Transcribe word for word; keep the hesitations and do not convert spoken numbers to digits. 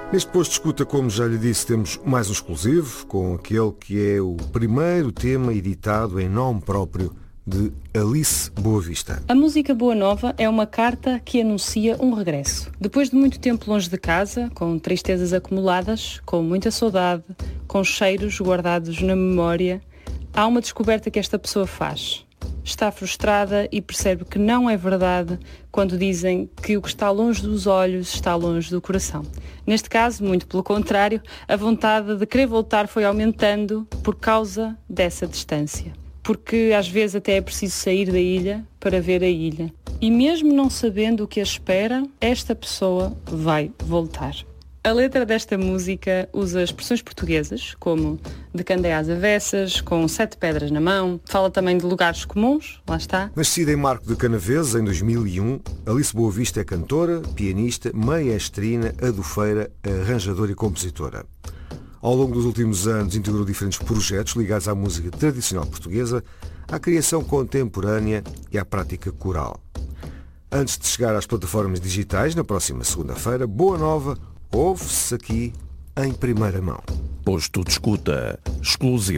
Neste posto de escuta, como já lhe disse, temos mais um exclusivo, com aquele que é o primeiro tema editado em nome próprio de Alice Boa Vista. A música Boa Nova é uma carta que anuncia um regresso. Depois de muito tempo longe de casa, com tristezas acumuladas, com muita saudade, com cheiros guardados na memória, há uma descoberta que esta pessoa faz. Está frustrada e percebe que não é verdade quando dizem que o que está longe dos olhos está longe do coração. Neste caso, muito pelo contrário, a vontade de querer voltar foi aumentando por causa dessa distância. Porque às vezes até é preciso sair da ilha para ver a ilha. E mesmo não sabendo o que a espera, esta pessoa vai voltar. A letra desta música usa expressões portuguesas, como de candeia às avessas, com sete pedras na mão. Fala também de lugares comuns, lá está. Nascida em Marco de Canaveses, em dois mil e um, Alice Boa Vista é cantora, pianista, maestrina, adufeira, arranjadora e compositora. Ao longo dos últimos anos integrou diferentes projetos ligados à música tradicional portuguesa, à criação contemporânea e à prática coral. Antes de chegar às plataformas digitais, na próxima segunda-feira, Boa Nova ouve-se aqui em primeira mão. Posto de escuta exclusivo.